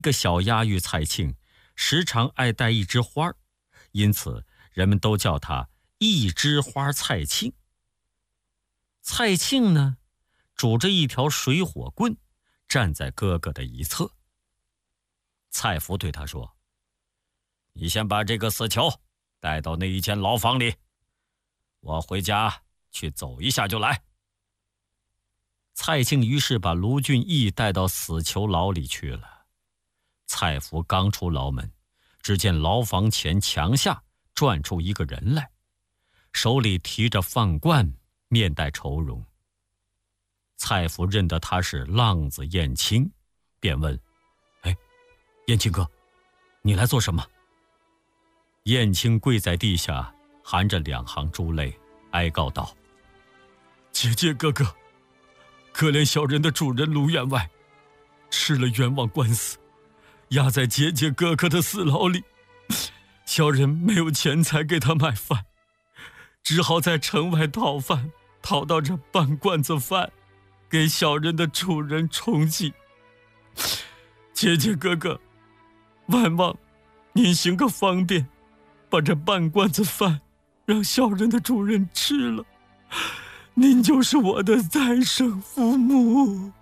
个小丫玉蔡庆时常爱带一枝花，因此人们都叫他一枝花蔡庆。蔡庆呢，拄着一条水火棍，站在哥哥的一侧。蔡福对他说：“你先把这个死囚带到那一间牢房里，我回家去走一下就来。”蔡庆于是把卢俊义带到死囚牢里去了。蔡福刚出牢门，只见牢房前墙下转出一个人来，手里提着饭罐，面带愁容。蔡福认得他是浪子燕青，便问：“哎，燕青哥，你来做什么？”燕青跪在地下，含着2行珠泪，哀告道：“姐姐哥哥，可怜小人的主人卢员外，吃了冤枉官司，押在姐姐哥哥的死牢里。小人没有钱财给他买饭，只好在城外讨饭，讨到这半罐子饭，给小人的主人充饥。姐姐哥哥，万望您行个方便，把这半罐子饭让小人的主人吃了，您就是我的再生父母。”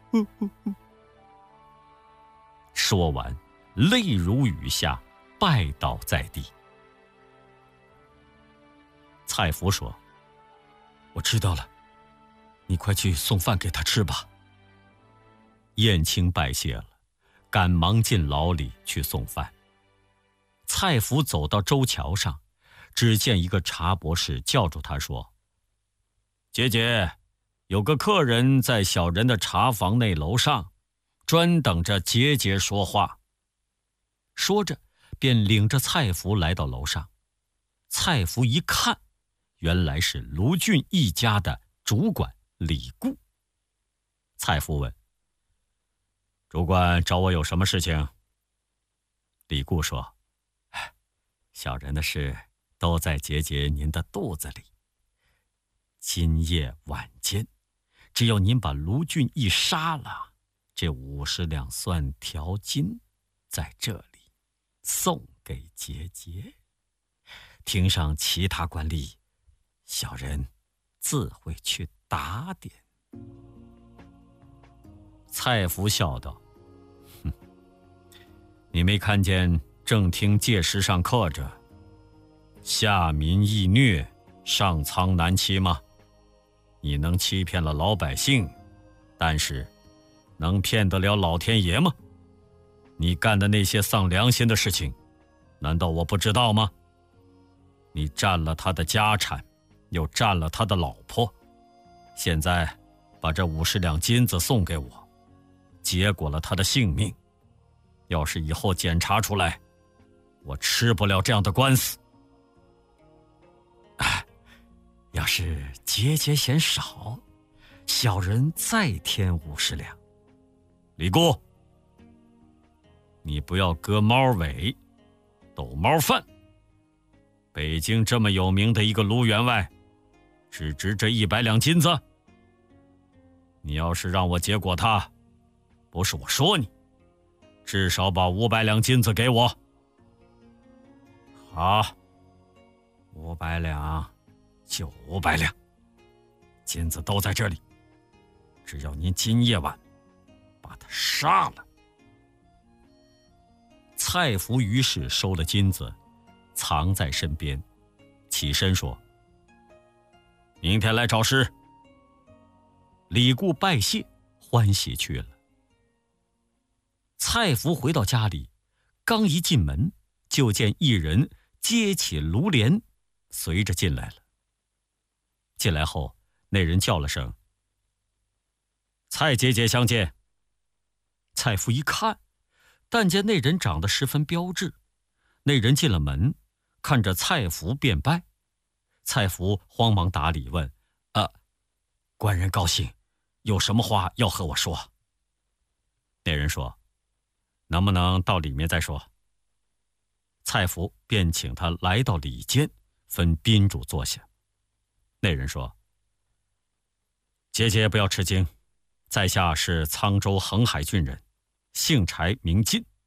说完，泪如雨下，拜倒在地。蔡福说：“我知道了，你快去送饭给他吃吧。”燕青拜谢了，赶忙进牢里去送饭。蔡福走到州桥上，只见一个茶博士叫住他说：“姐姐，有个客人在小人的茶房内楼上，专等着姐姐说话。”说着便领着蔡福来到楼上。蔡福一看，原来是卢俊义家的主管李固。蔡福问：“主管找我有什么事情？”李固说：“小人的事都在姐姐您的肚子里。今夜晚间，只要您把卢俊义杀了，这50两蒜条金在这里送给姐姐。庭上其他官吏，小人自会去打点。”蔡福笑道：“哼，你没看见正厅戒石上刻着‘下民易虐，上苍难欺’吗？你能欺骗了老百姓，但是能骗得了老天爷吗？你干的那些丧良心的事情，难道我不知道吗？你占了他的家产，又占了他的老婆，现在把这50两金子送给我，结果了他的性命。要是以后检查出来，我吃不了这样的官司。要是姐姐嫌少，小人再添50两。李固，你不要割猫尾，抖猫饭。北京这么有名的一个卢员外，只值这100两金子。你要是让我结果他，不是我说你，至少把500两金子给我。好，500两就500两，金子都在这里，只要您今夜晚把他杀了。蔡福于是收了金子，藏在身边，起身说：“明天来找尸。”李固拜谢，欢喜去了。蔡福回到家里，刚一进门，就见一人接起炉帘，随着进来了。进来后，那人叫了声：“蔡姐姐相见。”蔡福一看，但见那人长得十分标致。那人进了门，看着蔡福便拜。蔡福慌忙打礼问：“官人高兴，有什么话要和我说？”那人说：“能不能到里面再说？”蔡福便请他来到里间，分宾主坐下。那人说：“姐姐不要吃惊，在下是沧州横海郡人，姓柴名进，